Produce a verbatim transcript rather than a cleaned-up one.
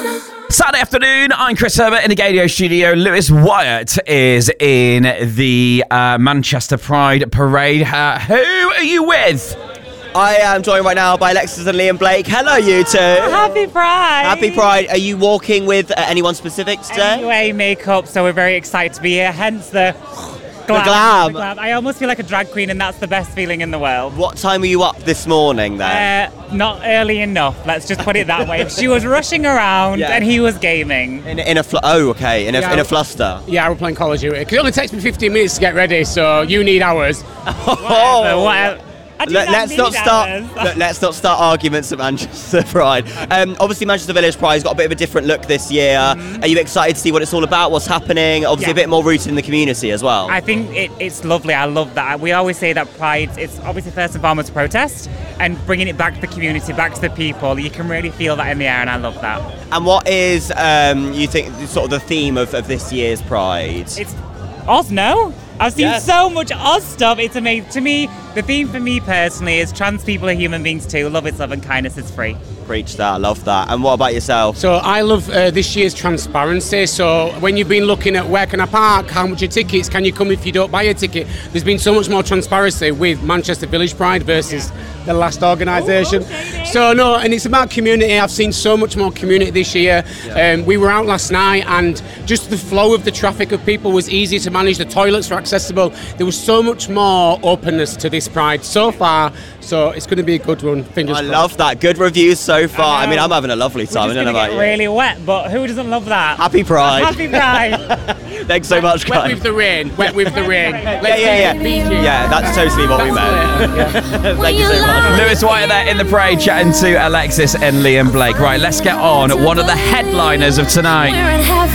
Saturday afternoon, I'm Chris Herbert in the Gaydio studio. Lewis Wyatt is in the uh, Manchester Pride Parade. Uh, who are you with? I am joined right now by Alexis and Liam Blake. Hello, you two. Happy Pride. Happy Pride. Are you walking with uh, anyone specific today? Anyway, makeup, so we're very excited to be here, hence the glam. The glam. The glam. I almost feel like a drag queen, and that's the best feeling in the world. What time were you up this morning then? Uh, not early enough, let's just put it that way. She was rushing around, Yeah. and he was gaming. In, in a fl- oh, okay, in a, Yeah. in a fluster. Yeah, we're playing Call of Duty. It only takes me fifteen minutes to get ready, so you need hours. Whatever, whatever. I do Let, not let's need not start. hours. let- let's not start arguments at Manchester Pride. Um, obviously, Manchester Village Pride's got a bit of a different look this year. Mm-hmm. Are you excited to see what it's all about? What's happening? Obviously, Yeah. a bit more rooted in the community as well. I think it, it's lovely. I love that. We always say that Pride, it's obviously first and foremost protest, and bringing it back to the community, back to the people. You can really feel that in the air, and I love that. and what is um, you think sort of the theme of, of this year's Pride? It's Oz, no? I've seen Yes. so much Oz stuff. It's amazing. To me, the theme for me personally is trans people are human beings too. Love is love and kindness is free. Preach that, love that. And what about yourself? So I love uh, this year's transparency. So when you've been looking at where can I park, how much are tickets, can you come if you don't buy a ticket, there's been so much more transparency with Manchester Village Pride versus the last organisation. So no, and it's about community. I've seen so much more community this year. Um, we were out last night, and just the flow of the traffic of people was easy to manage. The toilets were accessible. There was so much more openness to this Pride so far. So it's going to be a good one. Fingers I crossed. love that. Good reviews so far. I, I mean, know. I'm having a lovely We're time. I just don't know gonna about get you. really wet, but who doesn't love that? Happy Pride. Happy Pride. Thanks so much, Wet guys. with the rain. Wet with the rain. Yeah, yeah, yeah. Yeah, that's totally what we meant. Thank you so much. Lewis Wyatt there in the parade chatting to Alexis and Liam Blake. Right, let's get on. One of the headliners of tonight.